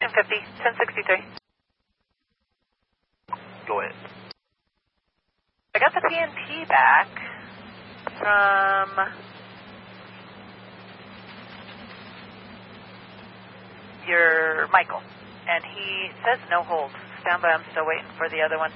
1050, 1063. Go ahead. I got the PNP back from your Michael, and he says no hold. Stand by, I'm still waiting for the other one.